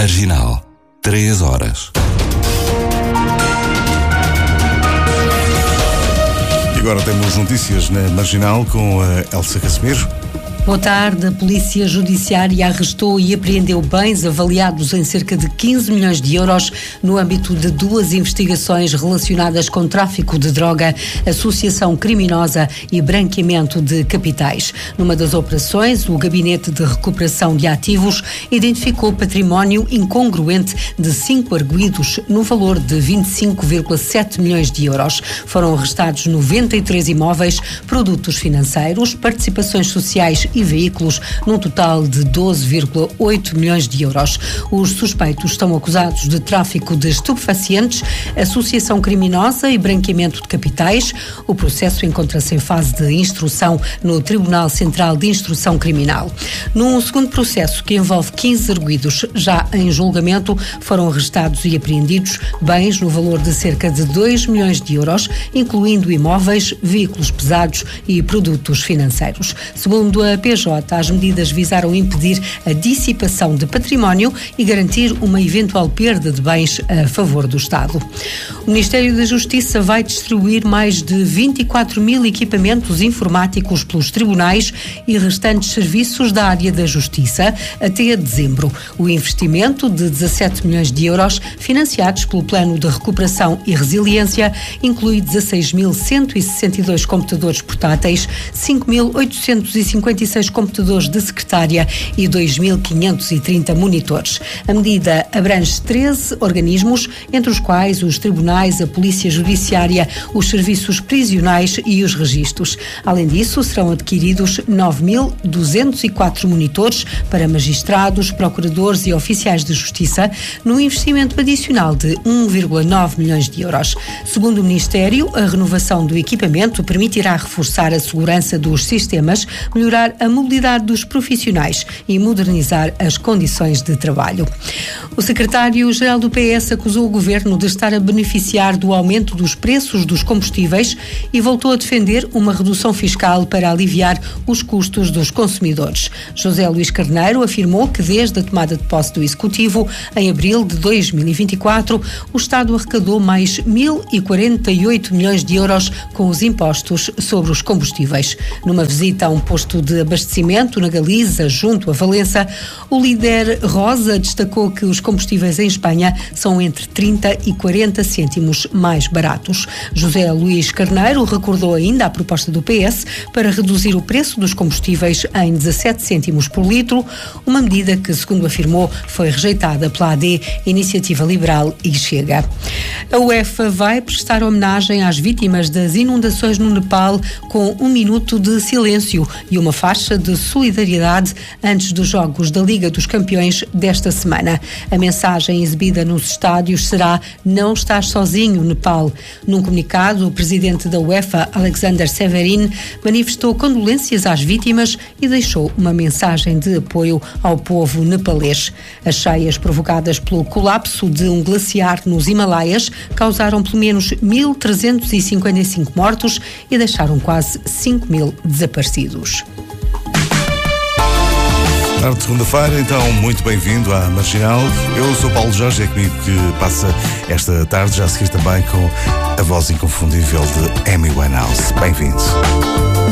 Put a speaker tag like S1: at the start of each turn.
S1: Marginal, 3 horas.
S2: E agora temos notícias na Marginal com a Elsa Casimiro.
S3: Boa tarde. A Polícia Judiciária arrestou e apreendeu bens avaliados em cerca de 15 milhões de euros no âmbito de 2 investigações relacionadas com tráfico de droga, associação criminosa e branqueamento de capitais. Numa das operações, o Gabinete de Recuperação de Ativos identificou património incongruente de 5 arguidos no valor de 25,7 milhões de euros. Foram arrestados 93 imóveis, produtos financeiros, participações sociais e veículos, num total de 12,8 milhões de euros. Os suspeitos estão acusados de tráfico de estupefacientes, associação criminosa e branqueamento de capitais. O processo encontra-se em fase de instrução no Tribunal Central de Instrução Criminal. Num segundo processo, que envolve 15 arguidos já em julgamento, foram arrestados e apreendidos bens no valor de cerca de 2 milhões de euros, incluindo imóveis, veículos pesados e produtos financeiros. Segundo a PJ, as medidas visaram impedir a dissipação de património e garantir uma eventual perda de bens a favor do Estado. O Ministério da Justiça vai distribuir mais de 24 mil equipamentos informáticos pelos tribunais e restantes serviços da área da Justiça até dezembro. O investimento de 17 milhões de euros, financiados pelo Plano de Recuperação e Resiliência, inclui 16.162 computadores portáteis, 5.856 computadores de secretária e 2.530 monitores. A medida abrange 13 organismos, entre os quais os tribunais, a Polícia Judiciária, os serviços prisionais e os registros. Além disso, serão adquiridos 9.204 monitores para magistrados, procuradores e oficiais de justiça, num investimento adicional de 1,9 milhões de euros. Segundo o Ministério, a renovação do equipamento permitirá reforçar a segurança dos sistemas, melhorar a mobilidade dos profissionais e modernizar as condições de trabalho. O secretário-geral do PS acusou o governo de estar a beneficiar do aumento dos preços dos combustíveis e voltou a defender uma redução fiscal para aliviar os custos dos consumidores. José Luís Carneiro afirmou que desde a tomada de posse do Executivo, em abril de 2024, o Estado arrecadou mais 1.048 milhões de euros com os impostos sobre os combustíveis. Numa visita a um posto de abastecimento na Galiza, junto a Valença, o líder Rosa destacou que os combustíveis em Espanha são entre 30 e 40 cêntimos mais baratos. José Luís Carneiro recordou ainda a proposta do PS para reduzir o preço dos combustíveis em 17 cêntimos por litro, uma medida que, segundo afirmou, foi rejeitada pela AD, Iniciativa Liberal e Chega. A UEFA vai prestar homenagem às vítimas das inundações no Nepal com 1 minuto de silêncio e uma faixa de solidariedade antes dos Jogos da Liga dos Campeões desta semana. A mensagem exibida nos estádios será: "Não estás sozinho, Nepal". Num comunicado, o presidente da UEFA, Alexander Severin, manifestou condolências às vítimas e deixou uma mensagem de apoio ao povo nepalês. As cheias provocadas pelo colapso de um glaciar nos Himalaias causaram pelo menos 1.355 mortos e deixaram quase 5.000 desaparecidos.
S2: Tarde de segunda-feira, então muito bem-vindo à Marginal. Eu sou Paulo Jorge, é comigo que passa esta tarde, já a seguir também com a voz inconfundível de Amy Winehouse. Bem-vindos.